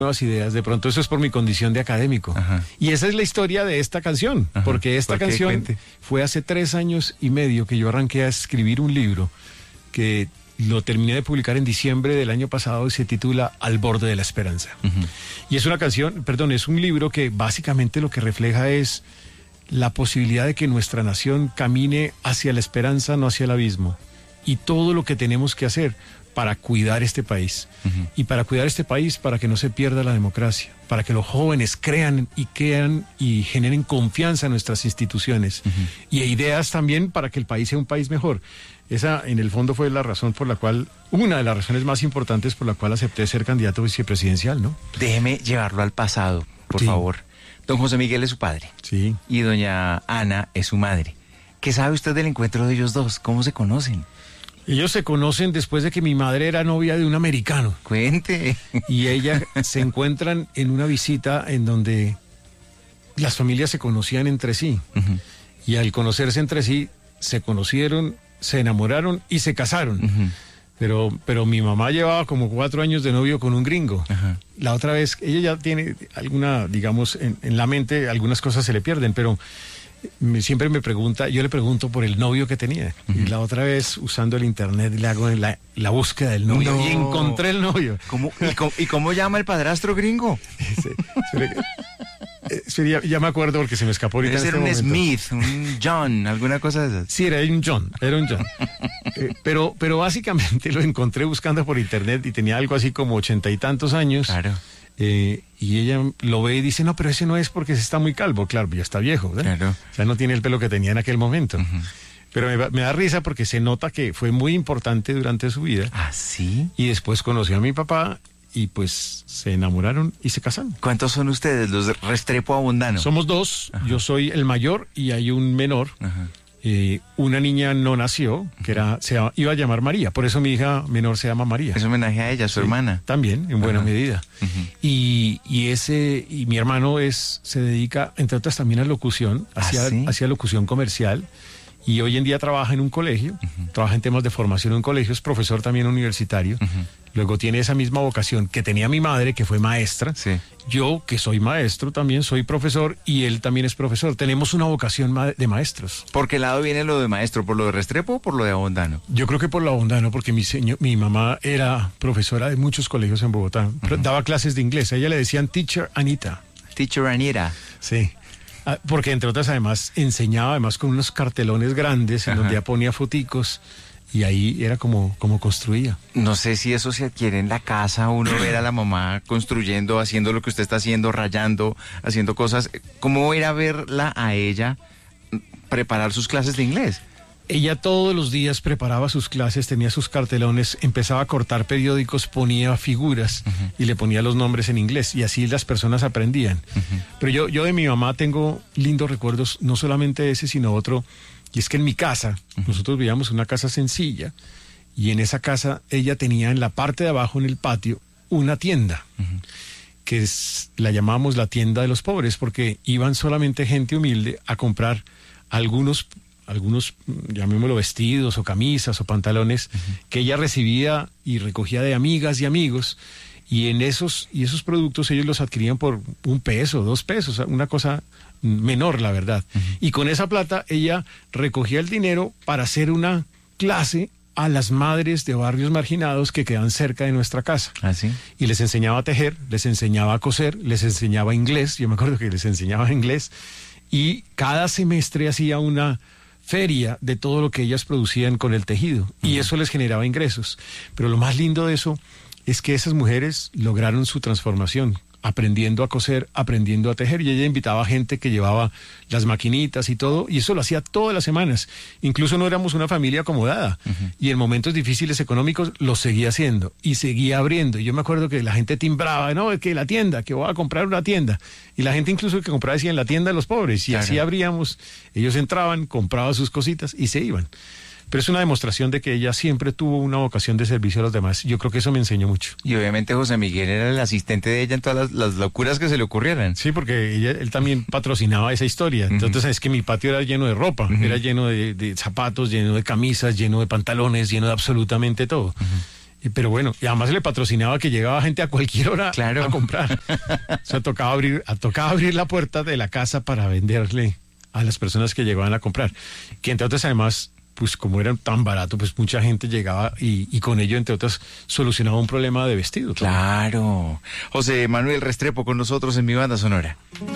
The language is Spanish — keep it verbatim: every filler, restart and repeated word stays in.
nuevas ideas, de pronto eso es por mi condición de académico. Ajá. Y esa es la historia de esta canción, Ajá. porque esta canción Cuente. fue hace tres años y medio que yo arranqué a escribir un libro que lo terminé de publicar en diciembre del año pasado y se titula Al borde de la esperanza. Uh-huh. Y es una canción, perdón, es un libro que básicamente lo que refleja es la posibilidad de que nuestra nación camine hacia la esperanza, no hacia el abismo. Y todo lo que tenemos que hacer para cuidar este país. Uh-huh. Y para cuidar este país, para que no se pierda la democracia, para que los jóvenes crean y crean y generen confianza en nuestras instituciones. Uh-huh. Y ideas también para que el país sea un país mejor. Esa, en el fondo, fue la razón por la cual, una de las razones más importantes por la cual acepté ser candidato vicepresidencial, ¿no? Déjeme llevarlo al pasado, por Sí. favor. Don José Miguel es su padre. Sí. Y doña Ana es su madre. ¿Qué sabe usted del encuentro de ellos dos? ¿Cómo se conocen? Ellos se conocen después de que mi madre era novia de un americano. Cuente. Y ella se encuentran en una visita en donde las familias se conocían entre sí. Uh-huh. Y al conocerse entre sí, se conocieron, se enamoraron y se casaron. Uh-huh. Pero, pero mi mamá llevaba como cuatro años de novio con un gringo. Ajá. La otra vez, ella ya tiene alguna, digamos, en, en la mente, algunas cosas se le pierden, pero me, siempre me pregunta, yo le pregunto por el novio que tenía. Uh-huh. Y la otra vez, usando el internet, le hago la, la búsqueda del novio. No. Y encontré el novio. ¿Cómo, y, cómo, ¿Y cómo llama el padrastro gringo? Ese, espere, espere, ya, ya me acuerdo porque se me escapó ahorita. Debe en ser este un momento. Smith, un John, alguna cosa de esas. Sí, era un John, era un John. eh, pero, pero básicamente lo encontré buscando por internet y tenía algo así como ochenta y tantos años. Claro. Eh, y ella lo ve y dice, no, pero ese no es porque se está muy calvo. Claro, ya está viejo, ¿verdad? Claro. O sea, no tiene el pelo que tenía en aquel momento. Uh-huh. Pero me, me da risa porque se nota que fue muy importante durante su vida. ¿Ah, sí? Y después conoció a mi papá y pues se enamoraron y se casaron. ¿Cuántos son ustedes, los de Restrepo Abundano? Somos dos. Ajá. Yo soy el mayor y hay un menor. Ajá. Eh, una niña no nació, que era se llama, iba a llamar María, por eso mi hija menor se llama María. Es homenaje a ella, su Sí, hermana. También, en buena Ajá. medida. Uh-huh. Y, y ese y mi hermano es se dedica, entre otras, también a locución, ¿Ah, hacía, sí? hacía locución comercial. Y hoy en día trabaja en un colegio, uh-huh. trabaja en temas de formación en un colegio, es profesor también universitario. Uh-huh. Luego tiene esa misma vocación que tenía mi madre, que fue maestra. Sí. Yo, que soy maestro, también soy profesor y él también es profesor. Tenemos una vocación ma- de maestros. ¿Por qué lado viene lo de maestro? ¿Por lo de Restrepo o por lo de Abundano? Yo creo que por lo abundano, porque mi, señor, mi mamá era profesora de muchos colegios en Bogotá. Uh-huh. Daba clases de inglés. A ella le decían Teacher Anita. Teacher Anita. Sí. Porque entre otras además enseñaba además con unos cartelones grandes en Ajá. donde ya ponía foticos y ahí era como, como construía. No sé si eso se adquiere en la casa, uno ver a la mamá construyendo, haciendo lo que usted está haciendo, rayando, haciendo cosas. ¿Cómo ir a verla a ella preparar sus clases de inglés? Ella todos los días preparaba sus clases, tenía sus cartelones, empezaba a cortar periódicos, ponía figuras uh-huh. y le ponía los nombres en inglés y así las personas aprendían. Uh-huh. Pero yo, yo de mi mamá tengo lindos recuerdos, no solamente ese, sino otro, y es que en mi casa, uh-huh. nosotros vivíamos en una casa sencilla y en esa casa ella tenía en la parte de abajo, en el patio, una tienda. Uh-huh. que es, la llamábamos la tienda de los pobres porque iban solamente gente humilde a comprar algunos algunos, llamémoslo, vestidos o camisas o pantalones uh-huh. que ella recibía y recogía de amigas y amigos, y en esos y esos productos ellos los adquirían por un peso, dos pesos, una cosa menor, la verdad. Uh-huh. Y con esa plata ella recogía el dinero para hacer una clase a las madres de barrios marginados que quedan cerca de nuestra casa. ¿Ah, sí? Y les enseñaba a tejer, les enseñaba a coser, les enseñaba inglés, yo me acuerdo que les enseñaba inglés, y cada semestre hacía una feria de todo lo que ellas producían con el tejido, uh-huh. y eso les generaba ingresos. Pero lo más lindo de eso es que esas mujeres lograron su transformación, aprendiendo a coser, aprendiendo a tejer, y ella invitaba a gente que llevaba las maquinitas y todo, y eso lo hacía todas las semanas. Incluso no éramos una familia acomodada, uh-huh. y en momentos difíciles económicos lo seguía haciendo, y seguía abriendo. Y yo me acuerdo que la gente timbraba, no, que la tienda, que voy a comprar una tienda, y la gente incluso que compraba decía en la tienda de los pobres, y claro. así abríamos, ellos entraban, compraban sus cositas y se iban. Pero es una demostración de que ella siempre tuvo una vocación de servicio a los demás. Yo creo que eso me enseñó mucho. Y obviamente José Miguel era el asistente de ella en todas las, las locuras que se le ocurrieran. Sí, porque ella, él también patrocinaba esa historia. Uh-huh. Entonces es que mi patio era lleno de ropa, uh-huh. era lleno de, de zapatos, lleno de camisas, lleno de pantalones, lleno de absolutamente todo. Uh-huh. Y, pero bueno, y además le patrocinaba que llegaba gente a cualquier hora Claro. a comprar. O sea, tocaba abrir, a- tocaba abrir la puerta de la casa para venderle a las personas que llegaban a comprar. Que entre otras, además, pues como era tan barato, pues mucha gente llegaba y, y con ello, entre otras, solucionaba un problema de vestido. Claro. José Manuel Restrepo con nosotros en Mi Banda Sonora.